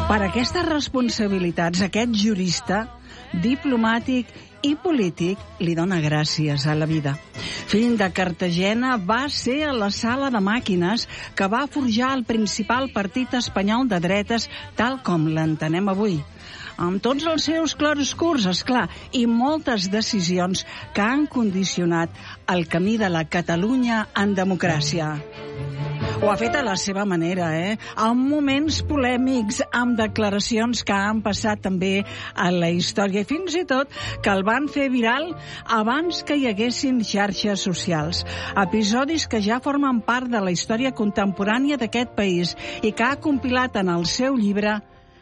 Per aquestes responsabilitats, aquest jurista, diplomàtic i polític li dona gràcies a la vida. Fill de Cartagena, va ser a la sala de màquines que va forjar el principal partit espanyol de dretes tal com l'entenem avui. Amb tots els seus clarobscurs, esclar, i moltes decisions que han condicionat el camí de la Catalunya en democràcia. Ho ha fet a la seva manera, amb moments polèmics, amb declaracions que han passat també a la història, i fins i tot que el van fer viral abans que hi haguessin xarxes socials. Episodis que ja formen part de la història contemporània d'aquest país i que ha compilat en el seu llibre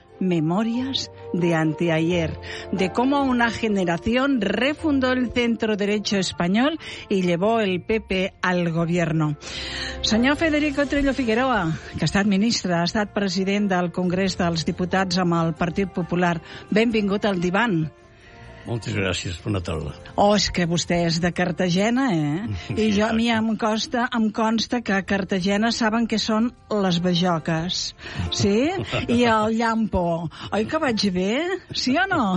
Memorias de Anteayer, de cómo una generación refundó el centro derecho español y llevó el PP al gobierno. Senyor Federico Trillo Figueroa, que ha estat ministre, ha estat president del Congrés dels Diputats amb el Partit Popular, benvingut al divan. Moltes gràcies, bona tarda. Oh, és que vostè és de Cartagena, I jo, a mi em consta que a Cartagena saben què són les bajoques, sí? I el llampo. Oi que vaig bé? Sí o no?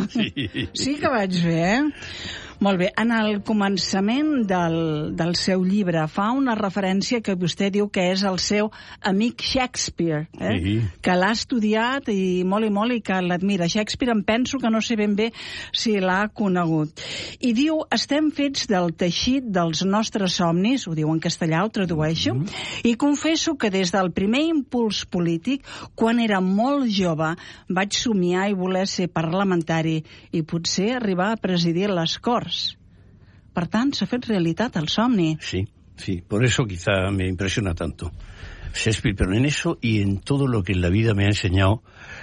Sí que vaig bé, Molt bé, en el començament del seu llibre fa una referència que vostè diu que és el seu amic Shakespeare, que l'ha estudiat i molt, i que l'admira. Shakespeare em penso que no sé ben bé si l'ha conegut. I diu, estem fets del teixit dels nostres somnis, ho diu en castellà, ho tradueixo, i confesso que des del primer impuls polític, quan era molt jove, vaig somiar i voler ser parlamentari i potser arribar a presidir les Corts. Per tant, s'ha fet realitat el somni. Sí, por eso quizá me impresiona tanto Shakespeare, pero en eso y en todo lo que en la vida me ha enseñado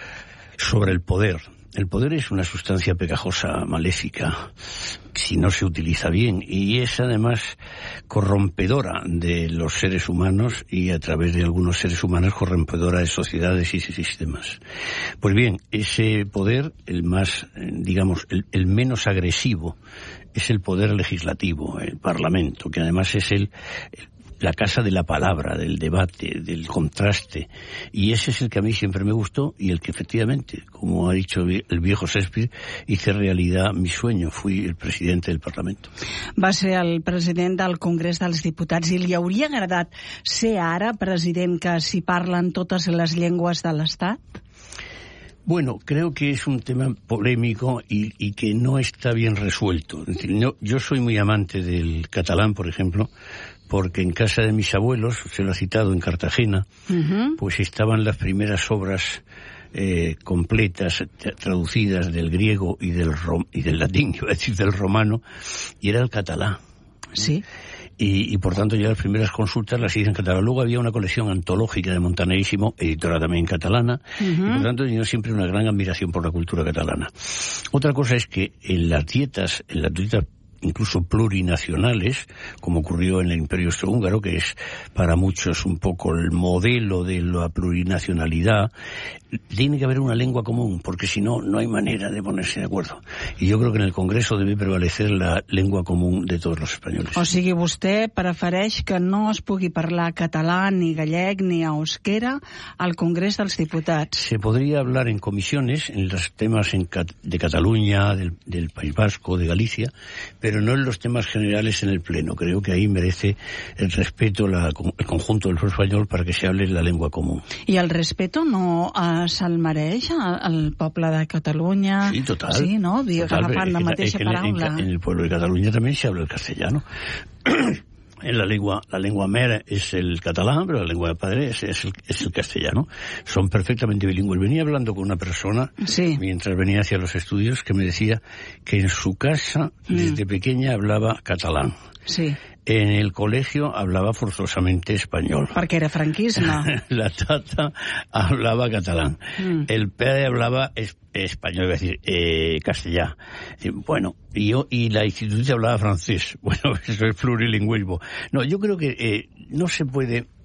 sobre el poder. El poder es una sustancia pegajosa, maléfica, si no se utiliza bien, y es además corrompedora de los seres humanos y a través de algunos seres humanos corrompedora de sociedades y sistemas. Pues bien, ese poder, el más, digamos, el menos agresivo, es el poder legislativo, el Parlamento, que además es la casa de la palabra, del debate, del contraste, y ese es el que a mí siempre me gustó y el que efectivamente, como ha dicho el viejo Shakespeare, hice realidad mi sueño, fui el presidente del Parlamento. Va ser el president del Congrés dels Diputats i li hauria agradat ser ara president que s'hi parlen totes les llengües de l'Estat? Bueno, creo que es un tema polémico y que no está bien resuelto. Es decir, yo soy muy amante del catalán, por ejemplo, porque en casa de mis abuelos, se lo ha citado en Cartagena, pues estaban las primeras obras completas, traducidas del griego y del latín, iba a decir del romano, y era el catalán. Sí. Y por tanto ya las primeras consultas las hice en catalán. Luego había una colección antológica de Montanerísimo, editora también catalana, y por tanto he tenido siempre una gran admiración por la cultura catalana. Otra cosa es que en las dietas incluso plurinacionales, como ocurrió en el Imperio Austrohúngaro, que es para muchos un poco el modelo de la plurinacionalidad, tiene que haber una lengua común, porque si no, no hay manera de ponerse de acuerdo. Y yo creo que en el Congreso debe prevalecer la lengua común de todos los españoles. O sigui, vostè prefereix que no es pugui parlar català, ni gallec, ni euskera al Congrés dels Diputats. Se podría hablar en comisiones, en los temas de Cataluña, del País Vasco, de Galicia, pero no en los temas generales en el Pleno. Creo que ahí merece el respeto el conjunto del pueblo español para que se hable la lengua común. I el respeto no se'l mereix al poble de Catalunya? Sí, total. Sí, no? Agafant la mateixa paraula. En el pueblo de Cataluña también se habla el castellano. La lengua mera es el catalán, pero la lengua de padre es el castellano. Son perfectamente bilingües. Venía hablando con una persona, mientras venía hacia los estudios, que me decía que en su casa, desde pequeña, hablaba catalán. Sí. En el colegio hablaba forzosamente español. Perquè era franquisme. La tata hablaba catalán. El padre hablaba español, es decir, castellano. Bueno, y la institutriz hablaba francés. Bueno, eso es plurilingüismo. No, yo creo que no se puede